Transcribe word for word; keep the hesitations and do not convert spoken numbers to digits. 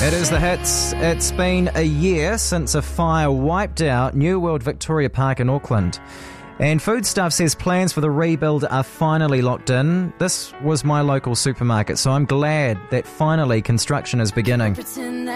It is the hits. It's been a year since a fire wiped out New World Victoria Park in Auckland. And Foodstuff says plans for the rebuild are finally locked in. This was my local supermarket, so I'm glad that finally construction is beginning.